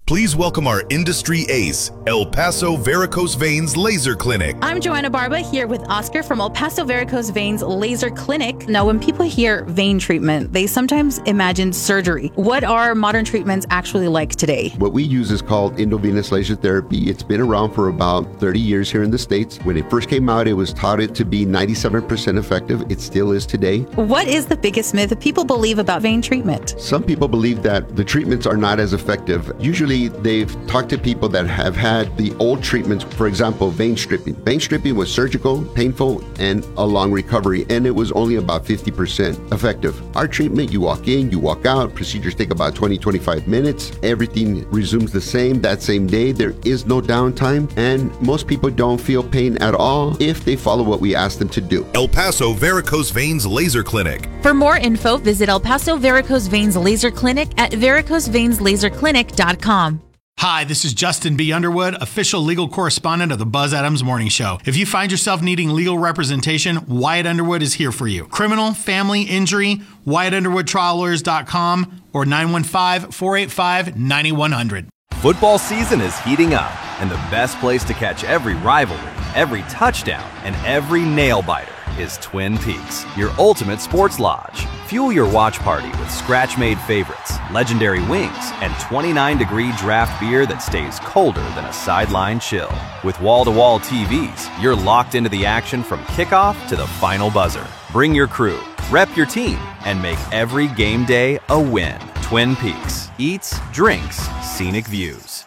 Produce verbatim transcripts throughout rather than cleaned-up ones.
Please welcome our industry ace, El Paso Varicose Veins Laser Clinic. I'm Joanna Barba here with Oscar from El Paso Varicose Veins Laser Clinic. Now, when people hear vein treatment, they sometimes imagine surgery. What are modern treatments actually like today? What we use is called endovenous laser therapy. It's been around for about thirty years here in the States. When it first came out, it was touted to be ninety-seven percent effective. It still is today. What is the biggest myth that people believe about vein treatment? Some people believe that the treatments are not as effective. Usually, they've talked to people that have had the old treatments, for example, vein stripping. Vein stripping was surgical, painful, and a long recovery, and it was only about fifty percent effective. Our treatment, you walk in, you walk out, procedures take about twenty, twenty-five minutes. Everything resumes the same that same day. There is no downtime, and most people don't feel pain at all if they follow what we ask them to do. El Paso Varicose Veins Laser Clinic. For more info, visit El Paso Varicose Veins Laser Clinic at varicose veins laser clinic dot com. Hi, this is Justin B. Underwood, official legal correspondent of the Buzz Adams Morning Show. If you find yourself needing legal representation, Wyatt Underwood is here for you. Criminal, family, injury, wyatt underwood trial lawyers dot com or nine one five, four eight five, nine one zero zero. Football season is heating up, and the best place to catch every rivalry, every touchdown, and every nail-biter is Twin Peaks, your ultimate sports lodge. Fuel your watch party with scratch-made favorites, legendary wings, and twenty-nine degree draft beer that stays colder than a sideline chill. With wall-to-wall T Vs, you're locked into the action from kickoff to the final buzzer. Bring your crew, rep your team, and make every game day a win. Twin Peaks. Eats, drinks, scenic views.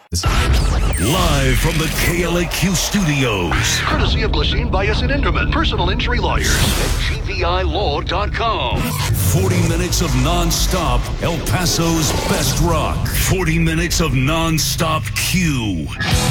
Live from the K L A Q studios. Courtesy of Glasheen, Bias, and Enderman, personal injury lawyers at G V I law dot com. forty minutes of non-stop El Paso's best rock. forty minutes of non-stop Q.